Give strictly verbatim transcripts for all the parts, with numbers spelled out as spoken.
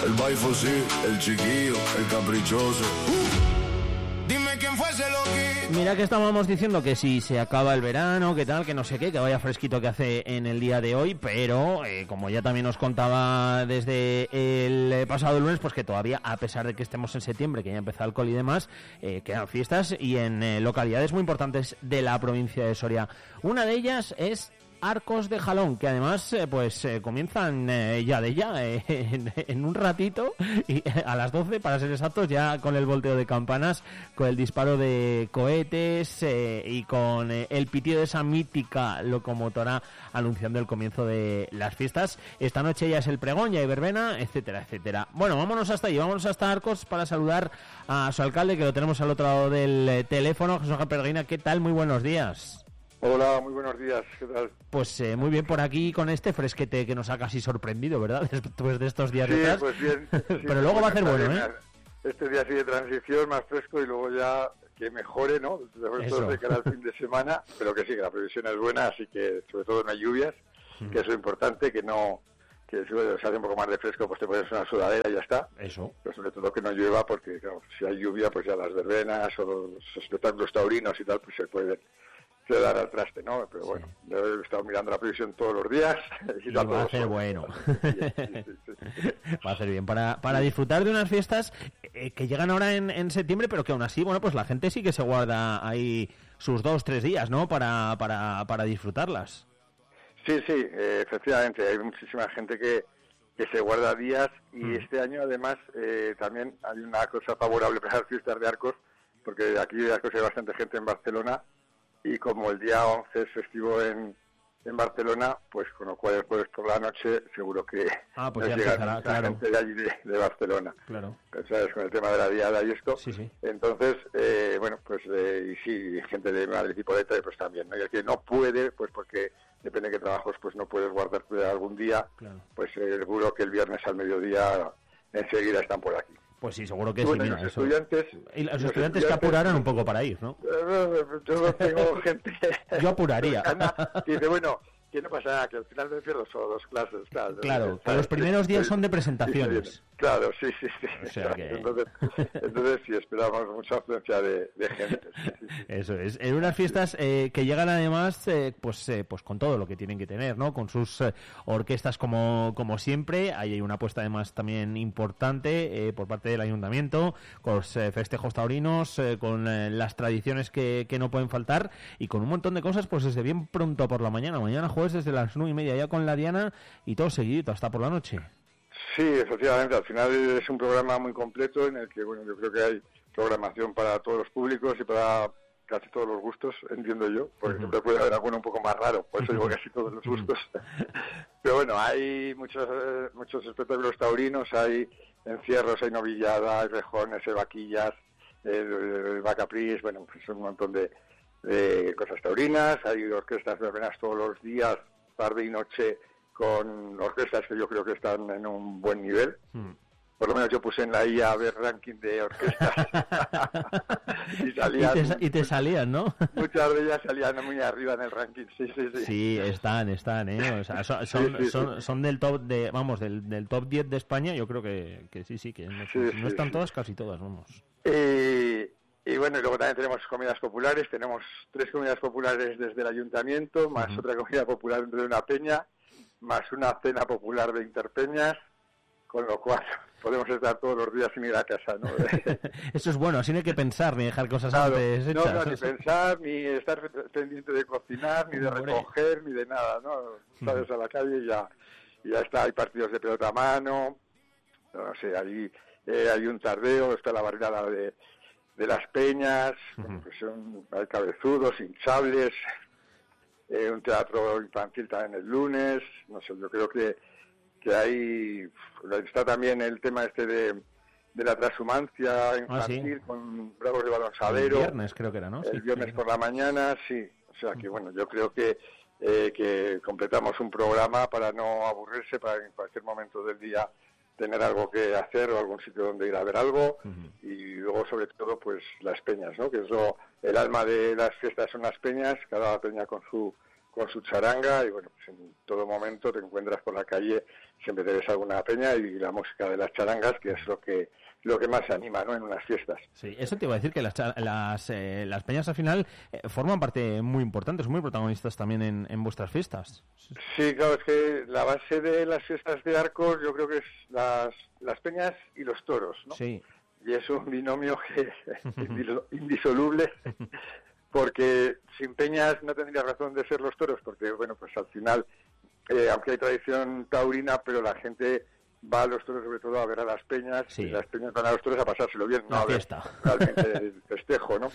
El baifo sí, el chiquillo, el caprichoso. Dime quién fue ese loquito. Mira que estábamos diciendo que si se acaba el verano, que tal, que no sé qué, que vaya fresquito que hace en el día de hoy, pero eh, como ya también nos contaba desde el pasado lunes, pues que todavía, a pesar de que estemos en septiembre, que ya empezó el col y demás, eh, quedan fiestas y en eh, localidades muy importantes de la provincia de Soria. Una de ellas es Arcos de Jalón, que además eh, pues eh, comienzan eh, ya de ya eh, en, en un ratito y eh, a las doce para ser exactos, ya con el volteo de campanas, con el disparo de cohetes eh, y con eh, el pitido de esa mítica locomotora anunciando el comienzo de las fiestas. Esta noche ya es el pregón, ya hay verbena, etcétera, etcétera. Bueno, vámonos hasta allí, vámonos hasta Arcos para saludar a su alcalde, que lo tenemos al otro lado del eh, teléfono, José Ángel Peregrina. ¿Qué tal? Muy buenos días. Hola, muy buenos días, ¿qué tal? Pues eh, muy bien por aquí con este fresquete que nos ha casi sorprendido, ¿verdad? Después de estos días sí, detrás. Pues bien. Sí, pero luego va a ser bueno, ¿eh? Este día sí de transición, más fresco y luego ya que mejore, ¿no? Después todo de cara al fin de semana, pero que sí, que la previsión es buena, así que sobre todo no hay lluvias, mm. que eso es importante, que no... que si se hace un poco más de fresco, pues te pones una sudadera y ya está. Eso. Pero sobre todo que no llueva, porque claro, si hay lluvia, pues ya las verbenas o los espectáculos taurinos y tal, pues se pueden... se dar al traste, ¿no? Pero bueno, sí. Yo he estado mirando la previsión todos los días y, y va a ser bueno. Va a ser bien para, para disfrutar de unas fiestas eh, que llegan ahora en, en septiembre, pero que aún así, bueno, pues la gente sí que se guarda ahí sus dos, tres días, ¿no? Para, para, para disfrutarlas. Sí, sí, eh, efectivamente, hay muchísima gente que, que se guarda días y mm. este año además eh, también hay una cosa favorable para las fiestas de Arcos, porque aquí de Arcos hay bastante gente en Barcelona. Y como el día once es festivo en, en Barcelona, pues con lo cual el jueves por la noche seguro que ah, pues nos ya llega empezará, claro. gente de allí de, de Barcelona. Claro. ¿Sabes? Con el tema de la diada y esto. Sí, sí. Entonces, eh, bueno, pues eh, y sí, gente de Madrid y Poleta, pues también, ¿no? Y el que no puede, pues porque depende de qué trabajos, pues no puedes guardarte algún día, claro. Pues eh, seguro que el viernes al mediodía enseguida están por aquí. Pues sí, seguro que bueno, sí. Mira, los eso. estudiantes, y los, los estudiantes que apuraran un poco para ir, ¿no? Yo tengo gente... Yo apuraría. Y dice, bueno, que no pasa nada, que al final me pierdo solo dos clases. Claro, claro que los primeros días son de presentaciones. Claro, sí, sí, sí. O sea que... entonces, entonces sí, esperamos mucha afluencia de, de gente. Sí, sí, sí. Eso es. En unas fiestas eh, que llegan además, eh, pues eh, pues con todo lo que tienen que tener, ¿no? Con sus eh, orquestas como como siempre. Ahí hay una apuesta además también importante eh, por parte del ayuntamiento, con los eh, festejos taurinos, eh, con eh, las tradiciones que, que no pueden faltar y con un montón de cosas, pues desde bien pronto por la mañana. Mañana jueves desde las nueve y media ya con la Diana y todo seguidito hasta por la noche. Sí, efectivamente, al final es un programa muy completo en el que, bueno, yo creo que hay programación para todos los públicos y para casi todos los gustos, entiendo yo, porque uh-huh. siempre puede haber alguno un poco más raro, por eso digo casi todos los gustos. Pero bueno, hay muchos eh, muchos espectáculos taurinos, hay encierros, hay novillada, hay rejones, hay vaquillas, el, el vacaprís, bueno, pues un montón de, de cosas taurinas, hay orquestas de verbenas todos los días, tarde y noche, con orquestas que yo creo que están en un buen nivel. Mm. Por lo menos yo puse en la I A a ver ranking de orquestas. y, salían, y, te, y te salían, ¿no? Muchas de ellas salían muy arriba en el ranking, sí, sí, sí. Sí, están, están, ¿eh? O sea, son, son, sí, sí, son, sí. son del top de, vamos, del, del top diez de España, yo creo que, que sí, sí, que no, sí, no sí, están sí. todas, casi todas, vamos. Y, y bueno, y luego también tenemos comidas populares, tenemos tres comidas populares desde el ayuntamiento, más uh-huh. otra comida popular dentro de una peña, más una cena popular de Interpeñas, con lo cual podemos estar todos los días sin ir a casa, ¿no? Eso es bueno, así no hay que pensar ni dejar cosas claro, antes hechas. No, no, ni pensar, ni estar pendiente de cocinar, ni de Hombre. recoger, ni de nada, ¿no? Sales uh-huh. a la calle y ya, y ya está, hay partidos de pelota a mano, no sé, ahí eh, hay un tardeo, está la barriada de, de las peñas, uh-huh. pues son, hay cabezudos, hinchables... Eh, un teatro infantil también el lunes, no sé, yo creo que que hay, está también el tema este de, de la transhumancia infantil ah, ¿sí? con Bravos de Balonsadero. El viernes creo que era, ¿no? El sí, viernes sí. por la mañana, sí, o sea que bueno, yo creo que eh, que completamos un programa para no aburrirse, para en cualquier momento del día tener algo que hacer o algún sitio donde ir a ver algo uh-huh. y luego sobre todo pues las peñas, ¿no? Que es lo, el alma de las fiestas son las peñas, cada peña con su con su charanga y bueno, pues en todo momento te encuentras por la calle, siempre te ves alguna peña y la música de las charangas, que es lo que lo que más anima, ¿no?, en unas fiestas. Sí, eso te iba a decir, que las las, eh, las peñas al final eh, forman parte muy importante, son muy protagonistas también en, en vuestras fiestas. Sí, claro, es que la base de las fiestas de Arcos yo creo que es las, las peñas y los toros, ¿no? Sí. Y es un binomio que indisoluble, porque sin peñas no tendría razón de ser los toros, porque bueno, pues al final, eh, aunque hay tradición taurina, pero la gente va a los toros sobre todo a ver a las peñas, sí. y las peñas van a los toros a pasárselo bien, no la a ver fiesta. realmente el festejo, ¿no?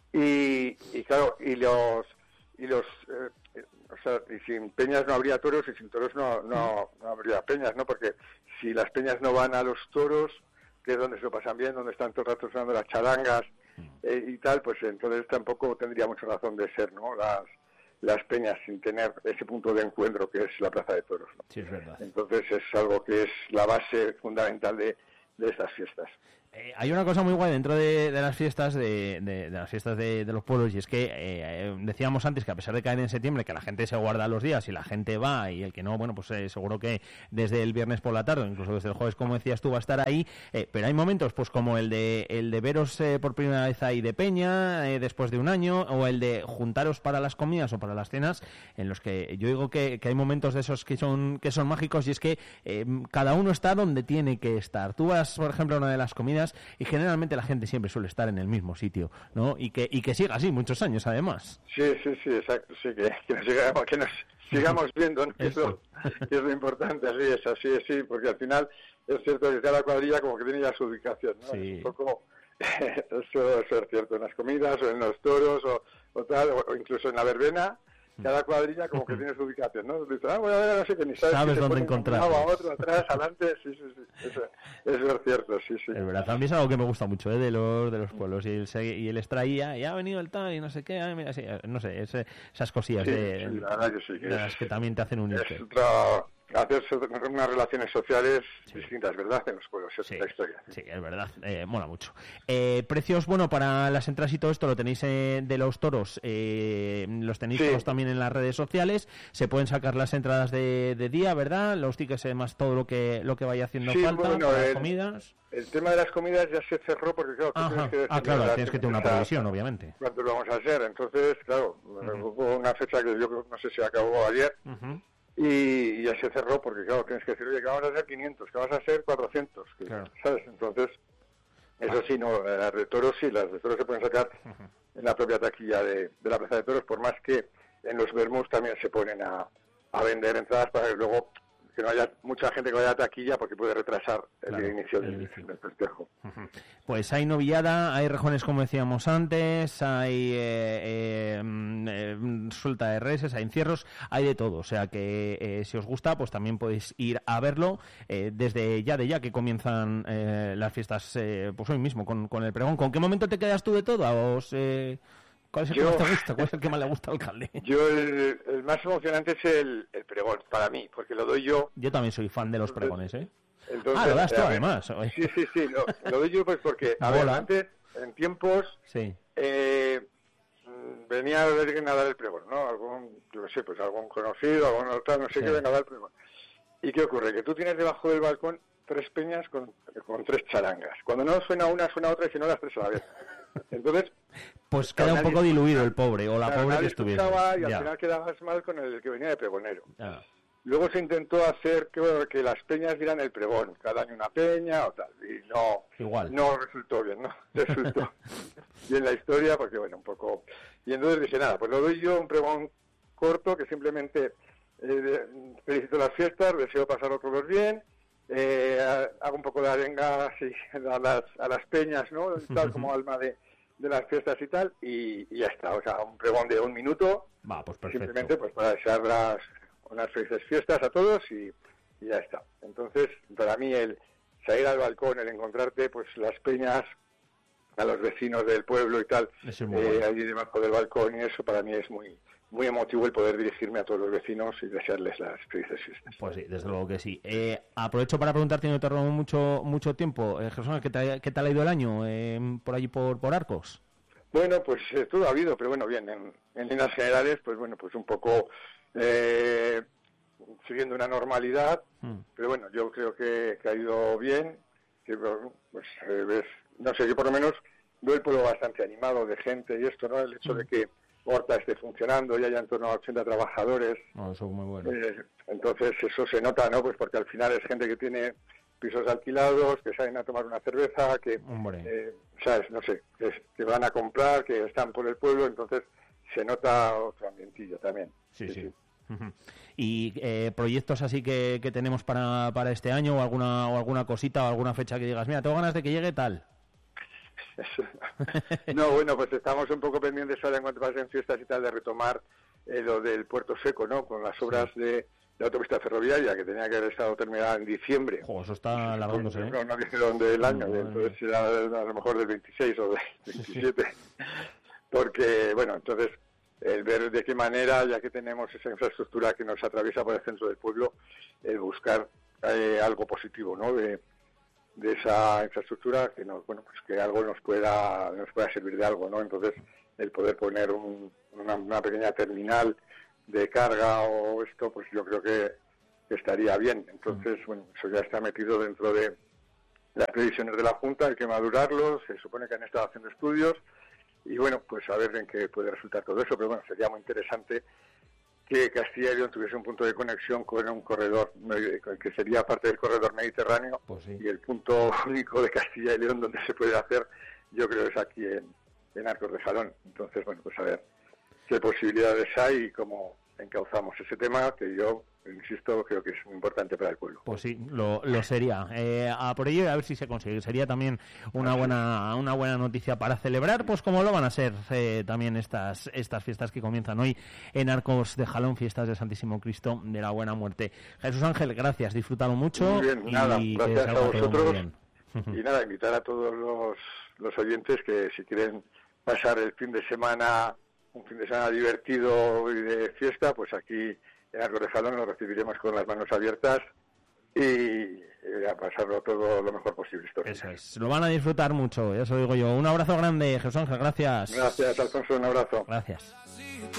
Y, y claro, y los y los eh, o sea, y sin peñas no habría toros y sin toros no, no, no habría peñas, ¿no? Porque si las peñas no van a los toros, que es donde se lo pasan bien, donde están todo el rato sonando las charangas eh, y tal, pues entonces tampoco tendría mucha razón de ser, ¿no?, las las peñas sin tener ese punto de encuentro que es la Plaza de Toros, ¿no? Sí, es verdad. Entonces es algo que es la base fundamental de, de estas fiestas. Eh, hay una cosa muy guay dentro de, de las fiestas de, de, de las fiestas de, de los pueblos, y es que eh, decíamos antes que a pesar de caer en septiembre, que la gente se guarda los días y la gente va, y el que no, bueno, pues eh, seguro que desde el viernes por la tarde, incluso desde el jueves, como decías tú, va a estar ahí, eh, pero hay momentos pues como el de el de veros eh, por primera vez ahí de peña eh, después de un año, o el de juntaros para las comidas o para las cenas, en los que yo digo que, que hay momentos de esos que son que son mágicos, y es que eh, cada uno está donde tiene que estar. Tú vas, por ejemplo, a una de las comidas y generalmente la gente siempre suele estar en el mismo sitio, ¿no? Y que y que siga así muchos años, además. Sí, sí, sí, exacto. Sí, que, que, nos, sigamos, que nos sigamos viendo, ¿no? Que es, lo, que es lo importante, así es, así es, sí, porque al final es cierto que cada cuadrilla como que tiene ya su ubicación, ¿no? Sí. Es un poco, eso, eso es cierto, en las comidas o en los toros o, o tal, o, o incluso en la verbena, cada cuadrilla como que tiene su ubicación, ¿no? Dices, ah, bueno, no sé qué, ni sabes, sabes que dónde encontrar. A otro, atrás, adelante, sí, sí, sí, eso, eso es cierto, sí, sí. Es verdad, a mí es algo que me gusta mucho, ¿eh? de los de los pueblos, y él, se, y él extraía, y ha venido el tal, y no sé qué, ay, mira, sí, no sé, ese, esas cosillas sí, de, sí, la verdad que sí, que de las es, que también te hacen unirte. Es otra, hacer unas relaciones sociales sí. distintas, ¿verdad? En los pueblos, es sí, la historia. Sí, es verdad, eh, mola mucho. Eh, precios, bueno, para las entradas y todo esto lo tenéis eh, de los toros, eh, los tenéis sí. todos también en las redes sociales, se pueden sacar las entradas de, de día, ¿verdad? Los tickets, eh, más todo lo que lo que vaya haciendo sí, falta, bueno, para el, las comidas. El tema de las comidas ya se cerró porque, claro, tú tienes que ah, claro, tienes que tener una previsión, obviamente. ¿Cuánto lo vamos a hacer? Entonces, claro, uh-huh. hubo una fecha que yo no sé si acabó ayer, uh-huh. y, y ya se cerró porque, claro, tienes que decir, oye, que vamos a hacer quinientos, que vamos a hacer cuatrocientos, que, claro. ¿sabes? Entonces, eso ah. sí, no, las de toros sí, las de toros se pueden sacar uh-huh. en la propia taquilla de, de la Plaza de Toros, por más que en los vermús también se ponen a, a vender entradas para que luego que no haya mucha gente que vaya a taquilla porque puede retrasar el claro, inicio el del, del festejo. Uh-huh. Pues hay novillada, hay rejones como decíamos antes, hay eh, eh, eh, suelta de reses, hay encierros, hay de todo, o sea que eh, si os gusta pues también podéis ir a verlo eh, desde ya de ya que comienzan eh, las fiestas eh, pues hoy mismo con, con el pregón. ¿Con qué momento te quedas tú de todo? ¿Os, eh, ¿Cuál es el yo, que más te gusta? ¿Cuál es el que más le gusta al alcalde? Yo, el, el más emocionante es el, el pregón, para mí, porque lo doy yo. Yo también soy fan de los pregones, ¿eh? Entonces, ah, lo das tú eh, además. Sí, sí, sí, lo, lo doy yo pues porque, a ver, antes, en tiempos, sí. eh, venía alguien a dar el pregón, ¿no? Algún, yo sé, pues algún conocido, algún otro, no sé sí. qué, venga a dar el pregón. ¿Y qué ocurre? Que tú tienes debajo del balcón tres peñas con, con tres charangas. Cuando no suena una, suena otra, y si no, las tres a la vez. Entonces, pues queda un poco diluido el pobre, o la claro, pobre que estuviese. Y al ya. final quedabas mal con el que venía de pregonero. Ya. Luego se intentó hacer que, bueno, que las peñas dieran el pregón, cada año una peña o tal, y no, Igual. no resultó bien, ¿no? Resultó bien la historia, porque bueno, un poco... Y entonces dije, nada, pues lo doy yo un pregón corto, que simplemente eh, felicito las fiestas, deseo pasarlo todos bien, eh, hago un poco de arenga así, a las, a las peñas, ¿no? Tal como alma de, de las fiestas y tal, y, y ya está, o sea, un pregón de un minuto, Va, pues perfecto. Simplemente pues para desearlas unas felices fiestas a todos y, y ya está. Entonces, para mí el salir al balcón, el encontrarte pues las peñas, a los vecinos del pueblo y tal, eh, allí debajo del balcón, y eso para mí es muy muy emotivo el poder dirigirme a todos los vecinos y desearles las felices fiestas. Pues sí, desde luego que sí. Eh, aprovecho para preguntarte, no te robo mucho mucho tiempo, eh, Jesús, ¿qué tal, ¿qué tal ha ido el año eh, por allí por, por Arcos? Bueno, pues eh, todo ha habido, pero bueno, bien, en, en líneas generales, pues bueno, pues un poco eh, siguiendo una normalidad, mm. pero bueno, yo creo que, que ha ido bien, que pues eh, ves, no sé, yo por lo menos veo el pueblo bastante animado de gente y esto, ¿no? El hecho mm. de que Horta esté funcionando y haya en torno a ochenta trabajadores. Oh, eso es muy bueno. Eh, entonces eso se nota, ¿no? Pues porque al final es gente que tiene pisos alquilados, que salen a tomar una cerveza, que, eh, ¿sabes? No sé, que, que van a comprar, que están por el pueblo, entonces se nota otro ambientillo también. Sí, sí. sí. Uh-huh. ¿Y eh, proyectos así que, que tenemos para, para este año o alguna, o alguna cosita o alguna fecha que digas, mira, tengo ganas de que llegue tal? No, bueno, pues estamos un poco pendientes ahora en cuanto pasen fiestas y tal de retomar eh, lo del Puerto Seco, ¿no? Con las obras sí. de, de autopista ferroviaria que tenía que haber estado terminada en diciembre. Jo, eso está alargándose, ¿eh? No, no dijeron del año, no, entonces será a lo mejor del veintiséis o del veintisiete. Sí, sí. Porque, bueno, entonces el ver de qué manera, ya que tenemos esa infraestructura que nos atraviesa por el centro del pueblo, el buscar eh, algo positivo, ¿no? De, de esa infraestructura que nos, bueno, pues que algo nos pueda nos pueda servir de algo, ¿no? Entonces el poder poner un, una, una pequeña terminal de carga o esto, pues yo creo que, que estaría bien. Entonces, bueno, eso ya está metido dentro de las previsiones de la Junta, hay que madurarlo, se supone que han estado haciendo estudios y bueno, pues a ver en qué puede resultar todo eso, pero bueno, sería muy interesante que Castilla y León tuviese un punto de conexión con un corredor que sería parte del corredor mediterráneo, pues sí. Y el punto único de Castilla y León donde se puede hacer, yo creo es aquí en, en Arcos de Jalón. Entonces, bueno, pues a ver qué posibilidades hay y cómo encauzamos ese tema, que yo, insisto, creo que es muy importante para el pueblo. Pues sí, lo, lo sería. Eh, a por ello, a ver si se consigue. Sería también una buena una buena noticia para celebrar, pues como lo van a ser eh, también estas estas fiestas que comienzan hoy en Arcos de Jalón, fiestas del Santísimo Cristo de la Buena Muerte. Jesús Ángel, gracias, disfrútalo mucho. Muy bien, y nada, gracias a vosotros. Y nada, invitar a todos los, los oyentes que si quieren pasar el fin de semana, un fin de semana divertido y de fiesta, pues aquí en Arcos de Jalón nos recibiremos con las manos abiertas y eh, a pasarlo todo lo mejor posible. Eso es, lo van a disfrutar mucho, eso digo yo. Un abrazo grande, Jesús Ángel, gracias. Gracias, Alfonso, un abrazo. Gracias.